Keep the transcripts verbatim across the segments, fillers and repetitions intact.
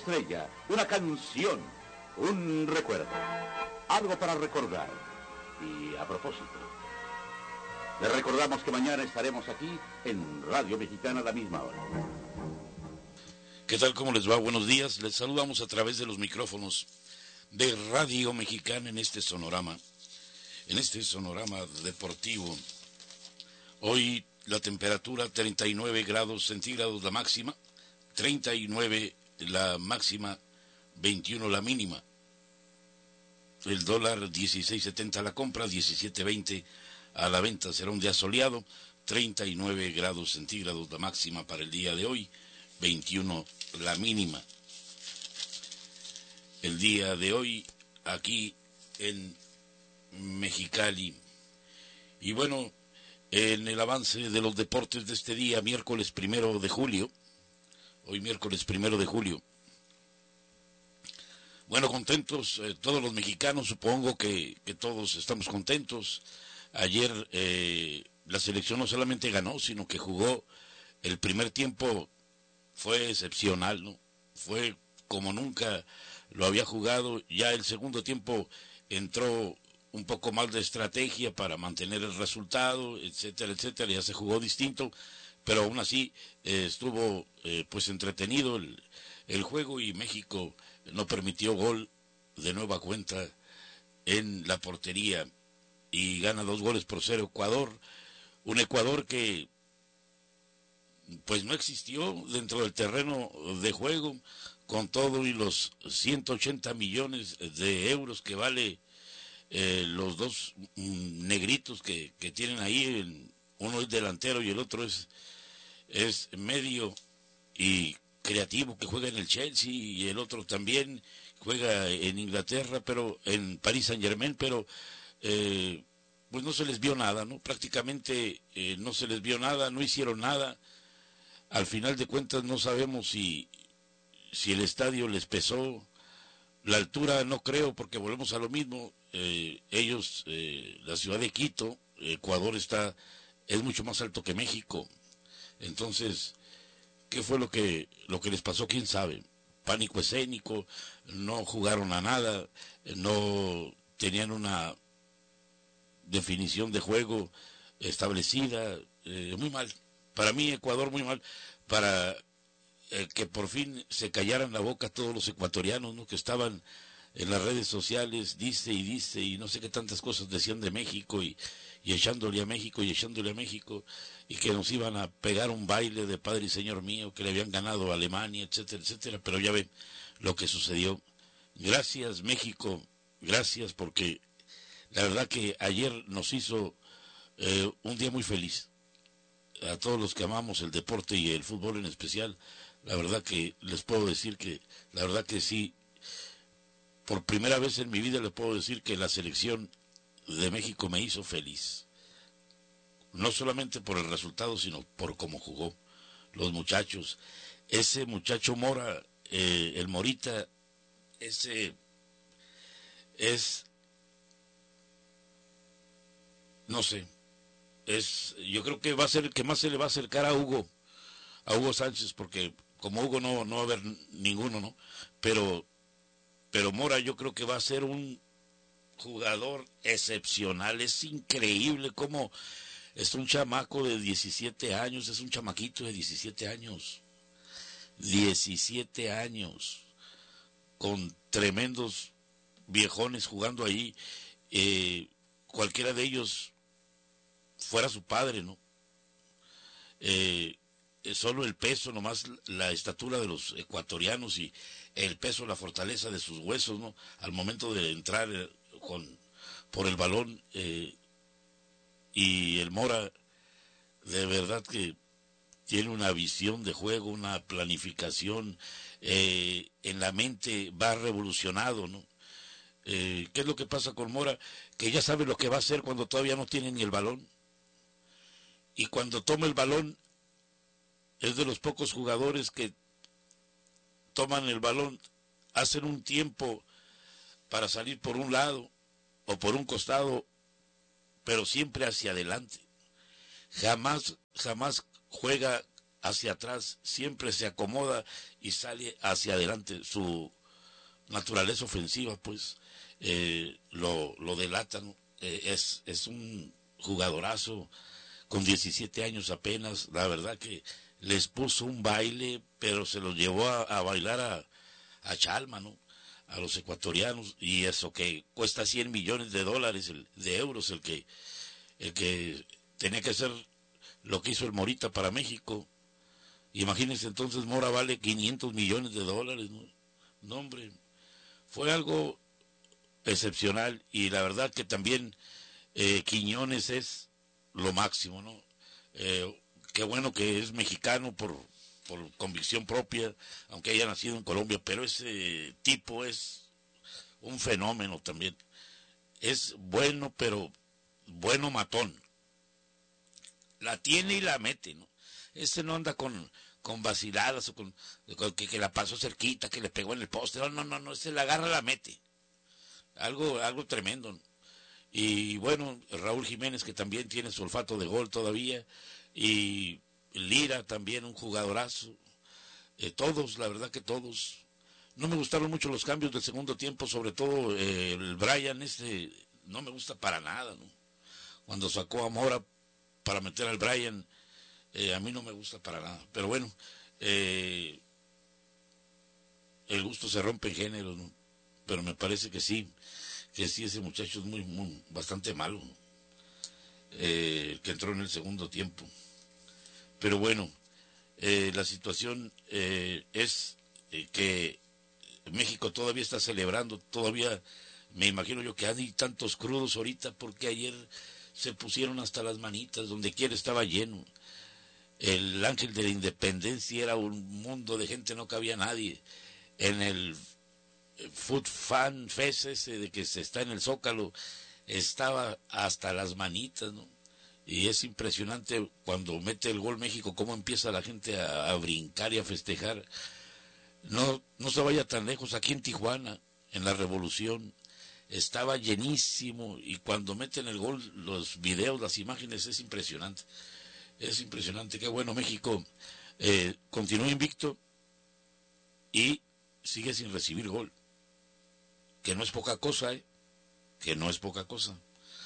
estrella, una canción, un recuerdo, algo para recordar. Y a propósito, les recordamos que mañana estaremos aquí en Radio Mexicana a la misma hora. ¿Qué tal? ¿Cómo les va? Buenos días. Les saludamos a través de los micrófonos de Radio Mexicana en este sonorama, en este sonorama deportivo. Hoy la temperatura treinta y nueve grados centígrados la máxima, treinta y nueve la máxima, veintiuno la mínima. El dólar dieciséis setenta a la compra, diecisiete veinte a la venta. Será un día soleado, treinta y nueve grados centígrados la máxima para el día de hoy, veintiuno la mínima. El día de hoy aquí en Mexicali. Y bueno, en el avance de los deportes de este día, miércoles primero de julio, hoy miércoles primero de julio. Bueno, contentos eh, todos los mexicanos, supongo que, que todos estamos contentos. Ayer eh, la selección no solamente ganó, sino que jugó el primer tiempo, fue excepcional, ¿no? Fue como nunca lo había jugado. Ya el segundo tiempo entró un poco más de estrategia para mantener el resultado, etcétera, etcétera. Ya se jugó distinto, pero aún así eh, estuvo eh, pues entretenido el, el juego, y México no permitió gol de nueva cuenta en la portería y gana dos goles por cero Ecuador. Un Ecuador que pues no existió dentro del terreno de juego, con todo y los ciento ochenta millones de euros que vale eh, los dos mm, negritos que, que tienen ahí. El, uno es delantero y el otro es, es medio y creativo, que juega en el Chelsea, y el otro también juega en Inglaterra, pero en Paris Saint-Germain, pero eh, pues no se les vio nada, ¿no? Prácticamente eh, no se les vio nada, no hicieron nada. Al final de cuentas no sabemos si, si el estadio les pesó. La altura no creo, porque volvemos a lo mismo. Eh, ellos, eh, la ciudad de Quito, Ecuador, está es mucho más alto que México. Entonces, ¿qué fue lo que lo que les pasó? ¿Quién sabe? Pánico escénico, no jugaron a nada, no tenían una definición de juego establecida, eh, muy mal. Para mí Ecuador muy mal, para eh, que por fin se callaran la boca todos los ecuatorianos, ¿no? Que estaban en las redes sociales, dice y dice, y no sé qué tantas cosas decían de México, y, y echándole a México, y echándole a México, y que nos iban a pegar un baile de Padre y Señor mío, que le habían ganado a Alemania, etcétera, etcétera. Pero ya ven lo que sucedió. Gracias México, gracias, porque la verdad que ayer nos hizo eh, un día muy feliz. A todos los que amamos el deporte y el fútbol en especial, la verdad que les puedo decir que, la verdad que sí, por primera vez en mi vida les puedo decir que la selección de México me hizo feliz. No solamente por el resultado, sino por cómo jugó los muchachos. Ese muchacho Mora, eh, el Morita, ese es, no sé, es, yo creo que va a ser el que más se le va a acercar a Hugo, a Hugo Sánchez, porque como Hugo no, no va a haber ninguno, ¿no? Pero, pero Mora yo creo que va a ser un jugador excepcional. Es increíble cómo es un chamaco de diecisiete años, es un chamaquito de diecisiete años, diecisiete años, con tremendos viejones jugando ahí, eh, cualquiera de ellos fuera su padre, ¿no? Eh, solo el peso, nomás la estatura de los ecuatorianos y el peso, la fortaleza de sus huesos, ¿no? Al momento de entrar eh, con por el balón, eh, y el Mora, de verdad que tiene una visión de juego, una planificación, eh, en la mente va revolucionado, ¿no? Eh, ¿qué es lo que pasa con Mora? Que ya sabe lo que va a hacer cuando todavía no tiene ni el balón. Y cuando toma el balón, es de los pocos jugadores que toman el balón, hacen un tiempo para salir por un lado o por un costado, pero siempre hacia adelante. Jamás, jamás juega hacia atrás, siempre se acomoda y sale hacia adelante. Su naturaleza ofensiva, pues, eh, lo, lo delata, ¿no? Eh, es, es un jugadorazo con diecisiete años apenas, la verdad que les puso un baile, pero se los llevó a, a bailar a, a Chalma, ¿no? A los ecuatorianos, y eso que cuesta cien millones de dólares, el, de euros, el que, el que tenía que hacer lo que hizo el Morita para México. Imagínense, entonces Mora vale quinientos millones de dólares, ¿no? No, hombre, fue algo excepcional, y la verdad que también eh, Quiñones es lo máximo, ¿no? Eh, qué bueno que es mexicano por, por convicción propia, aunque haya nacido en Colombia, pero ese tipo es un fenómeno también. Es bueno, pero bueno matón. La tiene y la mete, ¿no? Este no anda con, con vaciladas o con, con que, que la pasó cerquita, que le pegó en el poste. No, no, no, no, este la agarra, la mete. Algo, algo tremendo, ¿no? Y bueno, Raúl Jiménez, que también tiene su olfato de gol todavía, y Lira también, un jugadorazo. Eh, todos, la verdad que todos. No me gustaron mucho los cambios del segundo tiempo, sobre todo eh, el Brian, este, no me gusta para nada, ¿no? Cuando sacó a Mora para meter al Brian, eh, a mí no me gusta para nada. Pero bueno, eh, el gusto se rompe en género, ¿no? Pero me parece que sí, que sí, ese muchacho es muy, muy bastante malo, ¿no? eh, el que entró en el segundo tiempo. Pero bueno, eh, la situación eh, es eh, que México todavía está celebrando, todavía me imagino yo que hay tantos crudos ahorita porque ayer se pusieron hasta las manitas, donde quiera estaba lleno. El Ángel de la Independencia era un mundo de gente, no cabía nadie. En el Food Fan Fest ese de que se está en el Zócalo, estaba hasta las manitas, ¿no? Y es impresionante cuando mete el gol México, cómo empieza la gente a, a brincar y a festejar. No, no se vaya tan lejos, aquí en Tijuana, en la Revolución, estaba llenísimo, y cuando meten el gol, los videos, las imágenes, es impresionante. Es impresionante, qué bueno México. Eh, continúa invicto y sigue sin recibir gol. Que no es poca cosa, ¿eh? Que no es poca cosa.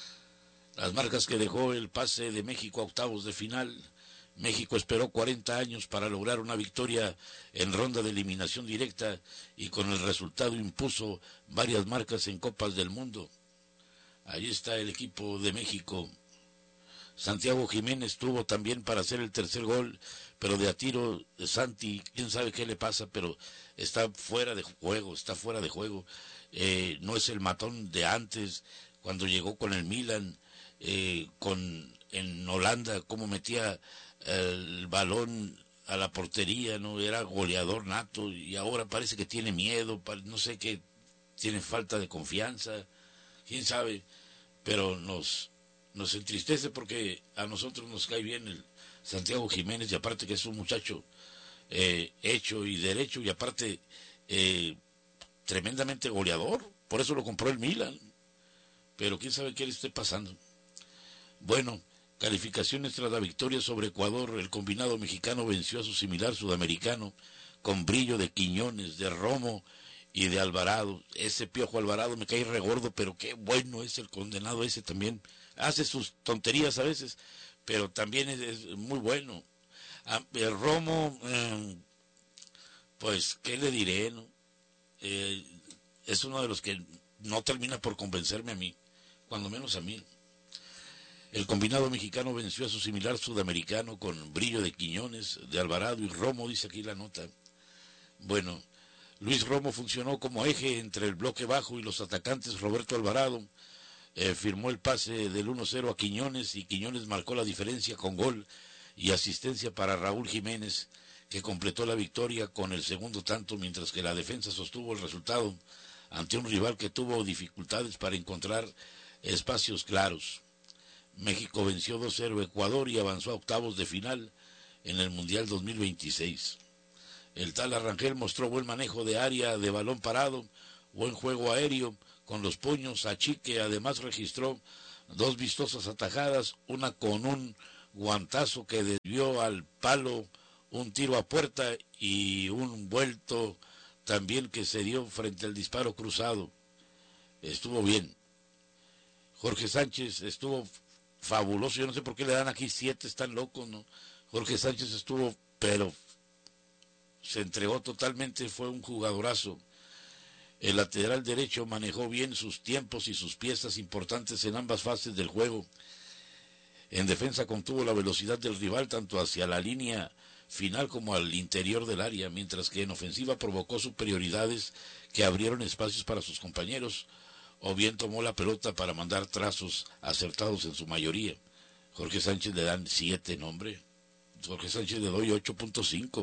Las marcas que dejó el pase de México a octavos de final. México esperó cuarenta años para lograr una victoria en ronda de eliminación directa, y con el resultado impuso varias marcas en Copas del Mundo. Ahí está el equipo de México. Santiago Jiménez tuvo también para hacer el tercer gol, pero de a tiro de Santi, quién sabe qué le pasa, pero está fuera de juego, está fuera de juego. Eh, no es el matón de antes, cuando llegó con el Milan, eh, con en Holanda, cómo metía el balón a la portería, no era goleador nato, y ahora parece que tiene miedo, no sé qué, tiene falta de confianza, quién sabe, pero nos nos entristece porque a nosotros nos cae bien el Santiago Jiménez, y aparte que es un muchacho eh, hecho y derecho, y aparte eh, tremendamente goleador, por eso lo compró el Milan, pero quién sabe qué le esté pasando. Bueno, calificaciones tras la victoria sobre Ecuador. El combinado mexicano venció a su similar sudamericano con brillo de Quiñones, de Romo y de Alvarado. Ese Piojo Alvarado me cae regordo, pero qué bueno es el condenado ese también. Hace sus tonterías a veces, pero también es, es muy bueno. El Romo, eh, pues, ¿qué le diré, no? Eh, es uno de los que no termina por convencerme a mí, cuando menos a mí. El combinado mexicano venció a su similar sudamericano con brillo de Quiñones, de Alvarado y Romo, dice aquí la nota. Bueno, Luis Romo funcionó como eje entre el bloque bajo y los atacantes. Roberto Alvarado eh, firmó el pase del uno cero a Quiñones, y Quiñones marcó la diferencia con gol y asistencia para Raúl Jiménez, que completó la victoria con el segundo tanto, mientras que la defensa sostuvo el resultado ante un rival que tuvo dificultades para encontrar espacios claros. México venció dos cero a Ecuador y avanzó a octavos de final en el Mundial dos mil veintiséis. El tal Arrangel mostró buen manejo de área de balón parado, buen juego aéreo con los puños. Achique además registró dos vistosas atajadas, una con un guantazo que desvió al palo un tiro a puerta y un vuelto también que se dio frente al disparo cruzado. Estuvo bien. Jorge Sánchez estuvo fabuloso, yo no sé por qué le dan aquí siete, están locos, ¿no? Jorge Sánchez estuvo, pero se entregó totalmente, fue un jugadorazo. El lateral derecho manejó bien sus tiempos y sus piezas importantes en ambas fases del juego. En defensa contuvo la velocidad del rival tanto hacia la línea final como al interior del área, mientras que en ofensiva provocó superioridades que abrieron espacios para sus compañeros, o bien tomó la pelota para mandar trazos acertados en su mayoría. Jorge Sánchez le dan siete, nombre. Jorge Sánchez le doy ocho punto cinco.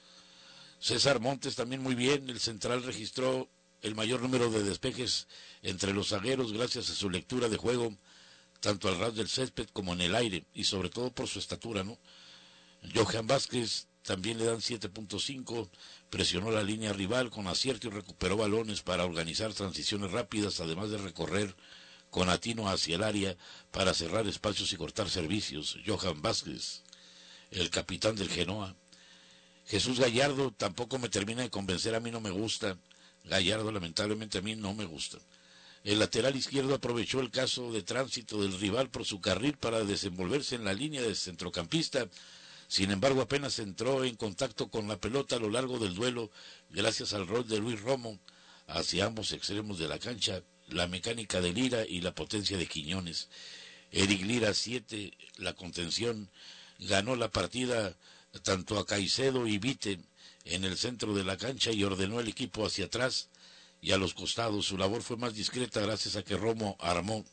César Montes también muy bien, el central registró el mayor número de despejes entre los zagueros gracias a su lectura de juego, tanto al ras del césped como en el aire, y sobre todo por su estatura, ¿no? Johan Vázquez también le dan siete punto cinco, presionó la línea rival con acierto y recuperó balones para organizar transiciones rápidas, además de recorrer con atino hacia el área para cerrar espacios y cortar servicios. Johan Vázquez, el capitán del Genoa. Jesús Gallardo tampoco me termina de convencer, a mí no me gusta. Gallardo lamentablemente a mí no me gusta. El lateral izquierdo aprovechó el caso de tránsito del rival por su carril para desenvolverse en la línea de centrocampista. Sin embargo, apenas entró en contacto con la pelota a lo largo del duelo, gracias al rol de Luis Romo hacia ambos extremos de la cancha, la mecánica de Lira y la potencia de Quiñones. Eric Lira, siete, la contención, ganó la partida tanto a Caicedo y Vite en el centro de la cancha y ordenó el equipo hacia atrás y a los costados. Su labor fue más discreta gracias a que Romo armó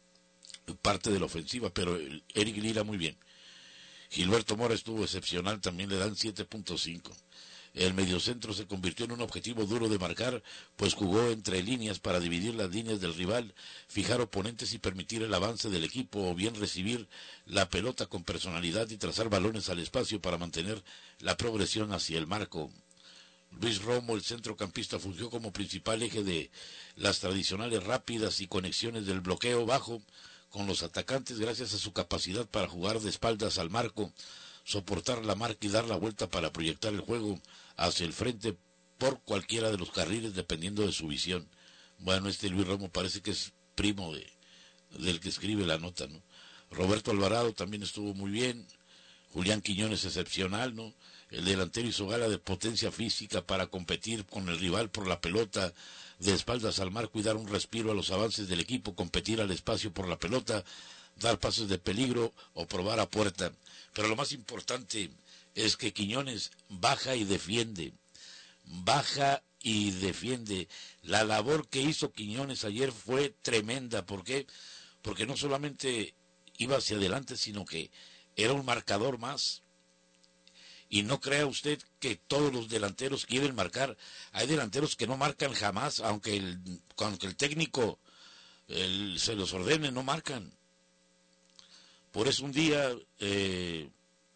parte de la ofensiva, pero Eric Lira muy bien. Gilberto Mora estuvo excepcional, también le dan siete punto cinco. El mediocentro se convirtió en un objetivo duro de marcar, pues jugó entre líneas para dividir las líneas del rival, fijar oponentes y permitir el avance del equipo, o bien recibir la pelota con personalidad y trazar balones al espacio para mantener la progresión hacia el marco. Luis Romo, el centrocampista, fungió como principal eje de las tradicionales rápidas y conexiones del bloqueo bajo con los atacantes gracias a su capacidad para jugar de espaldas al marco, soportar la marca y dar la vuelta para proyectar el juego hacia el frente por cualquiera de los carriles dependiendo de su visión. Bueno, este Luis Romo parece que es primo de, del que escribe la nota, ¿no? Roberto Alvarado también estuvo muy bien. Julián Quiñones excepcional, ¿no? El delantero hizo gala de potencia física para competir con el rival por la pelota, de espaldas al marco y dar un respiro a los avances del equipo, competir al espacio por la pelota, dar pases de peligro o probar a puerta. Pero lo más importante es que Quiñones baja y defiende, baja y defiende. La labor que hizo Quiñones ayer fue tremenda. ¿Por qué? Porque no solamente iba hacia adelante, sino que era un marcador más. Y no crea usted que todos los delanteros quieren marcar. Hay delanteros que no marcan jamás, aunque el, aunque el técnico el, se los ordene, no marcan. Por eso un día eh,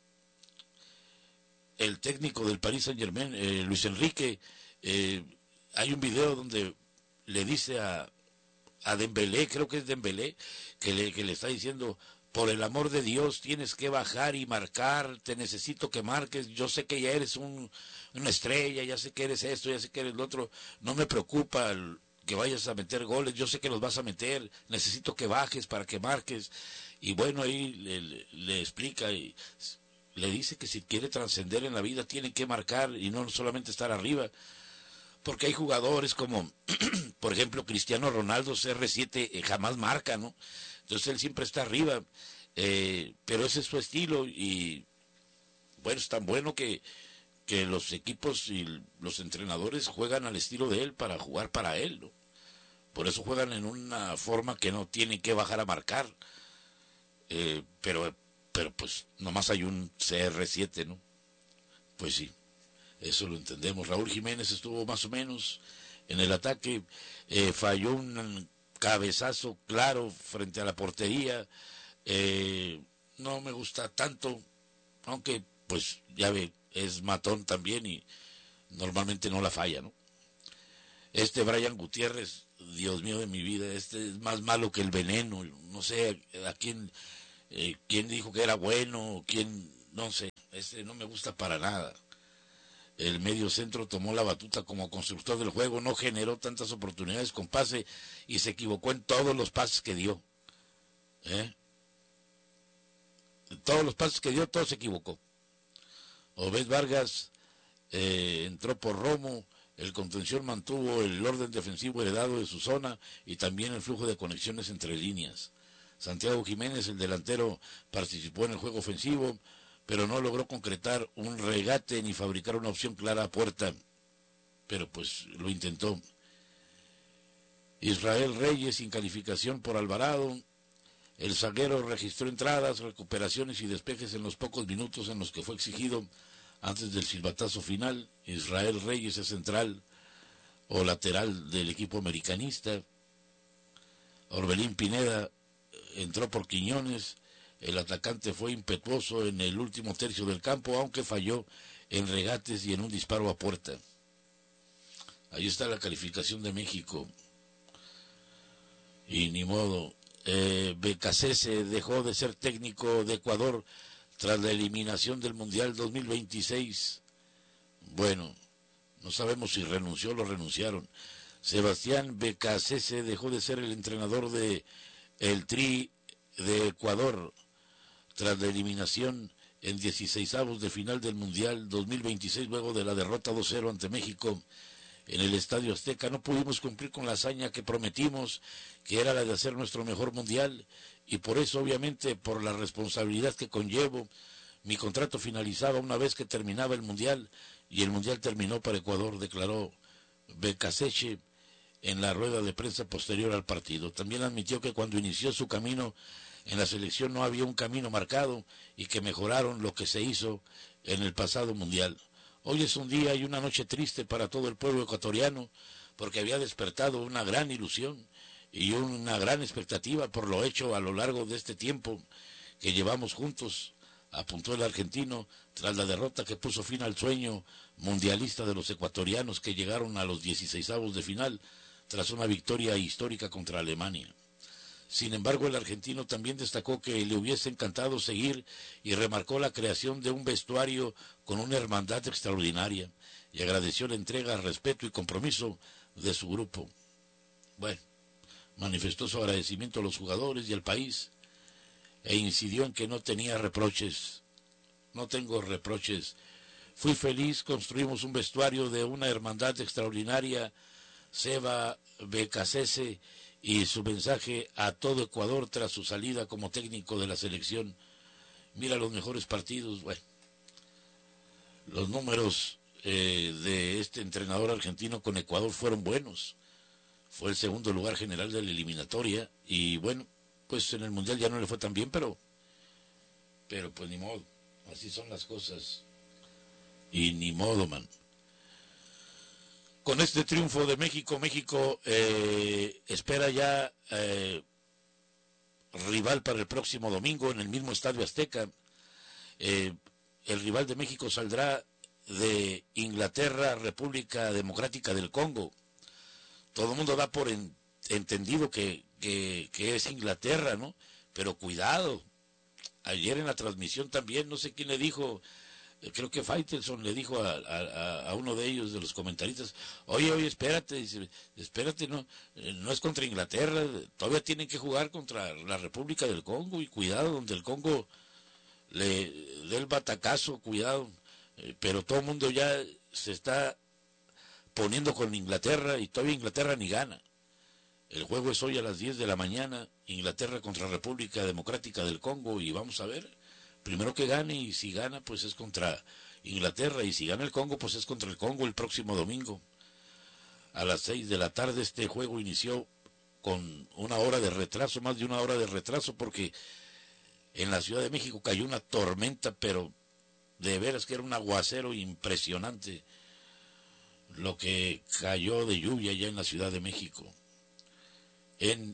el técnico del Paris Saint-Germain, eh, Luis Enrique, eh, hay un video donde le dice a, a Dembélé, creo que es Dembélé, que le, que le está diciendo: por el amor de Dios, tienes que bajar y marcar, te necesito que marques, yo sé que ya eres un, una estrella, ya sé que eres esto, ya sé que eres lo otro, no me preocupa el, que vayas a meter goles, yo sé que los vas a meter, necesito que bajes para que marques. Y bueno, ahí le, le, le explica y le dice que si quiere trascender en la vida tiene que marcar y no solamente estar arriba, porque hay jugadores como, por ejemplo, Cristiano Ronaldo, C R siete, eh, jamás marca, ¿no? Entonces él siempre está arriba, eh, pero ese es su estilo y bueno, es tan bueno que, que los equipos y los entrenadores juegan al estilo de él para jugar para él, ¿no? Por eso juegan en una forma que no tienen que bajar a marcar, eh, pero, pero pues nomás hay un C R siete, ¿no? Pues sí, eso lo entendemos. Raúl Jiménez estuvo más o menos en el ataque, eh, falló un cabezazo claro frente a la portería, eh, no me gusta tanto, aunque pues ya ve, es matón también y normalmente no la falla, ¿no? Este Brian Gutiérrez, Dios mío de mi vida, este es más malo que el veneno, no sé a quién, eh, quién dijo que era bueno, quién, no sé, Ese no me gusta para nada. El medio centro tomó la batuta como constructor del juego, no generó tantas oportunidades con pase y se equivocó en todos los pases que dio. ¿Eh? Todos los pases que dio, todos se equivocó. Obed Vargas eh, entró por Romo, el contención mantuvo el orden defensivo heredado de su zona y también el flujo de conexiones entre líneas. Santiago Jiménez, el delantero, participó en el juego ofensivo, pero no logró concretar un regate ni fabricar una opción clara a puerta, pero pues lo intentó. Israel Reyes, sin calificación por Alvarado. El zaguero registró entradas, recuperaciones y despejes en los pocos minutos en los que fue exigido antes del silbatazo final. Israel Reyes es central o lateral del equipo americanista. Orbelín Pineda entró por Quiñones. El atacante fue impetuoso en el último tercio del campo, aunque falló en regates y en un disparo a puerta. Ahí está la calificación de México. Y ni modo. Eh, Becasese dejó de ser técnico de Ecuador tras la eliminación del Mundial dos mil veintiséis. Bueno, no sabemos si renunció o lo renunciaron. Sebastián Becasese dejó de ser el entrenador de el Tri de Ecuador tras la eliminación en dieciseisavos de final del Mundial dos mil veintiséis, luego de la derrota dos cero ante México en el Estadio Azteca. No pudimos cumplir con la hazaña que prometimos, que era la de hacer nuestro mejor Mundial, y por eso, obviamente, por la responsabilidad que conllevo, mi contrato finalizaba una vez que terminaba el Mundial, y el Mundial terminó para Ecuador, declaró Becasese en la rueda de prensa posterior al partido. También admitió que cuando inició su camino en la selección no había un camino marcado y que mejoraron lo que se hizo en el pasado Mundial. Hoy es un día y una noche triste para todo el pueblo ecuatoriano, porque había despertado una gran ilusión y una gran expectativa por lo hecho a lo largo de este tiempo que llevamos juntos, apuntó el argentino tras la derrota que puso fin al sueño mundialista de los ecuatorianos que llegaron a los dieciseisavos de final tras una victoria histórica contra Alemania. Sin embargo, el argentino también destacó que le hubiese encantado seguir y remarcó la creación de un vestuario con una hermandad extraordinaria y agradeció la entrega, respeto y compromiso de su grupo. Bueno, manifestó su agradecimiento a los jugadores y al país e incidió en que no tenía reproches. No tengo reproches. Fui feliz, construimos un vestuario de una hermandad extraordinaria. Seba Becasese y su mensaje a todo Ecuador tras su salida como técnico de la selección. Mira los mejores partidos, bueno, los números eh, de este entrenador argentino con Ecuador fueron buenos. Fue el segundo lugar general de la eliminatoria y bueno, pues en el Mundial ya no le fue tan bien, pero pero pues ni modo, así son las cosas y ni modo, man. Con este triunfo de México, México eh, espera ya eh, rival para el próximo domingo en el mismo Estadio Azteca. Eh, el rival de México saldrá de Inglaterra, República Democrática del Congo. Todo el mundo da por en, entendido que, que, que es Inglaterra, ¿no? Pero cuidado, ayer en la transmisión también, no sé quién le dijo, creo que Faitelson le dijo a, a, a uno de ellos, de los comentaristas, oye, oye, espérate, dice, espérate, no, no es contra Inglaterra, todavía tienen que jugar contra la República del Congo, y cuidado, donde el Congo le dé el batacazo, cuidado, eh, pero todo el mundo ya se está poniendo con Inglaterra, y todavía Inglaterra ni gana. El juego es hoy a las diez de la mañana, Inglaterra contra República Democrática del Congo, y vamos a ver, primero que gane, y si gana pues es contra Inglaterra, y si gana el Congo pues es contra el Congo el próximo domingo a las seis de la tarde. Este juego inició con una hora de retraso, más de una hora de retraso, porque en la Ciudad de México cayó una tormenta, pero de veras que era un aguacero impresionante lo que cayó de lluvia ya en la Ciudad de México. En,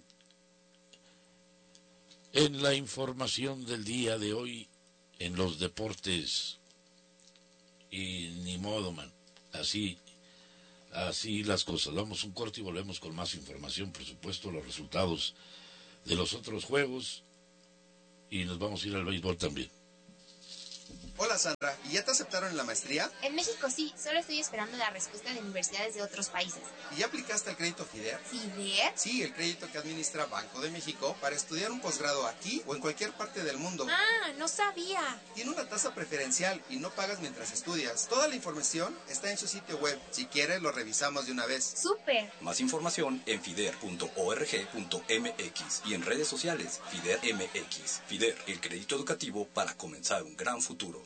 en la información del día de hoy, en los deportes, y ni modo, man, así, así las cosas. Vamos un corte y volvemos con más información, por supuesto, los resultados de los otros juegos, y nos vamos a ir al béisbol también. Hola Sandra, ¿y ya te aceptaron en la maestría? En México sí, solo estoy esperando la respuesta de universidades de otros países. ¿Y ya aplicaste al crédito FIDER? ¿FIDER? Sí, el crédito que administra Banco de México para estudiar un posgrado aquí o en cualquier parte del mundo. Ah, no sabía. Tiene una tasa preferencial y no pagas mientras estudias. Toda la información está en su sitio web. Si quieres, lo revisamos de una vez. ¡Súper! Más información en fider punto org punto mx y en redes sociales FIDER M X. FIDER, el crédito educativo para comenzar un gran futuro.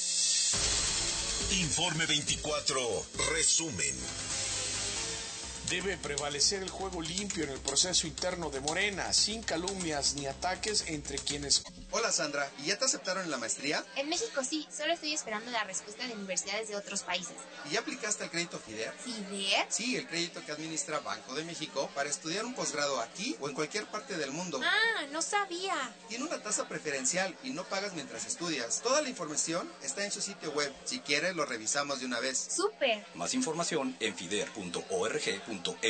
Informe veinticuatro, resumen. Debe prevalecer el juego limpio en el proceso interno de Morena, sin calumnias ni ataques entre quienes... Hola Sandra, ¿y ya te aceptaron en la maestría? En México sí, solo estoy esperando la respuesta de universidades de otros países. ¿Y ya aplicaste al crédito FIDER? ¿FIDER? Sí, el crédito que administra Banco de México para estudiar un posgrado aquí o en cualquier parte del mundo. Ah, no sabía. Tiene una tasa preferencial y no pagas mientras estudias. Toda la información está en su sitio web. Si quieres, lo revisamos de una vez. ¡Súper! Más información en fider punto org punto mx.